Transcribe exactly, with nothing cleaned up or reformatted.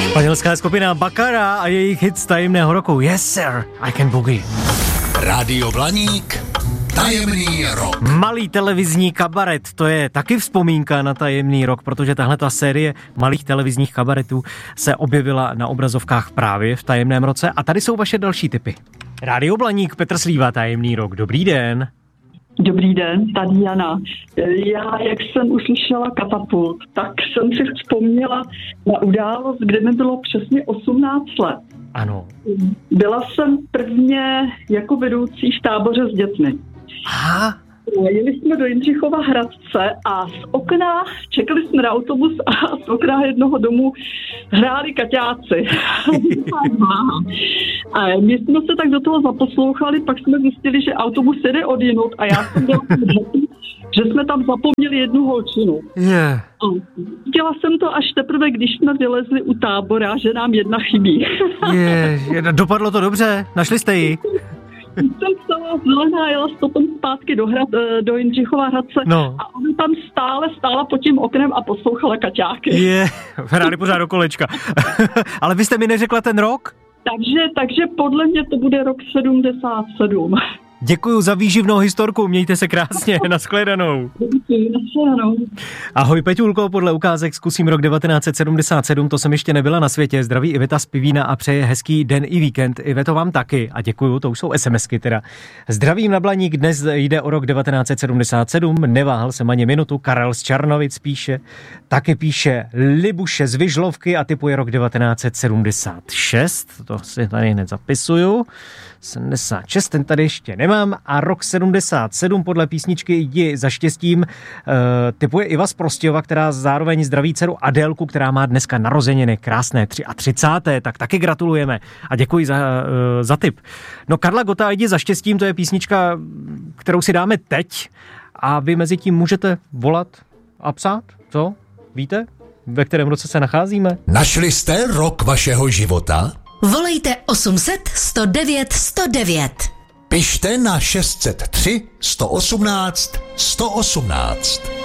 Španělská skupina Bakara a jejich hit z tajemného roku Yes Sir, I Can Boogie. Rádio Blaník, tajemný rok. Malý televizní kabaret, to je taky vzpomínka na tajemný rok, protože tahle ta série malých televizních kabaretů se objevila na obrazovkách právě v tajemném roce. A tady jsou vaše další tipy. Rádio Blaník, Petr Slíva, tajemný rok. Dobrý den. Dobrý den, tady Jana. Já, jak jsem uslyšela Katapult, tak jsem si vzpomněla na událost, kde mi bylo přesně osmnáct let. Ano. Byla jsem prvně jako vedoucí v táboře s dětmi. Aha. Jeli jsme do Jindřichova Hradce a z okna, čekali jsme na autobus a z okna jednoho domu hráli kaťáci. A my jsme se tak do toho zaposlouchali, pak jsme zjistili, že autobus jede odjinud a já jsem byla že jsme tam zapomněli jednu holčinu. Yeah. Dělala jsem to až teprve, když jsme vylezli u tábora, že nám jedna chybí. Je, dopadlo to dobře, našli jste ji? Jsem stala zelená, jela stopem zpátky do, hrad, do Jindřichova Hradce no. A ona tam stále stála pod tím oknem a poslouchala kaťáky. Je, hráli pořád do kolečka. Ale vy jste mi neřekla ten rok? Takže, takže podle mě to bude rok sedmdesát sedm. Děkuju za výživnou historku, mějte se krásně, nashledanou. Děkuji, nashledanou. Ahoj Peťulko, podle ukázek zkusím rok devatenáct set sedmdesát sedm, to jsem ještě nebyla na světě. Zdraví Iveta z Pivína a přeje hezký den i víkend. Iveto, vám taky a děkuju, to už jsou SMSky teda. Zdravím na Blaník, dnes jde o rok devatenáct set sedmdesát sedm, neváhal jsem ani minutu, Karel z Čarnovic píše, taky píše Libuše z Vyžlovky a typuje rok devatenáct set sedmdesát šest, to si tady hned zapisuju. sedmdesát šest, ten tady ještě nemám a rok sedmdesát sedm podle písničky Jdi za štěstím uh, typuje Iva z Prostějova, která zároveň zdraví dceru Adélku, která má dneska narozeniny, krásné třicáté třetí tak taky gratulujeme a děkuji za, uh, za tip. No Karla Gota Jdi za štěstím, to je písnička, kterou si dáme teď a vy mezi tím můžete volat a psát, co? Víte, ve kterém roce se nacházíme? Našli jste rok vašeho života? Volejte osm set sto devět sto devět. Pište na šest set tři sto osmnáct sto osmnáct.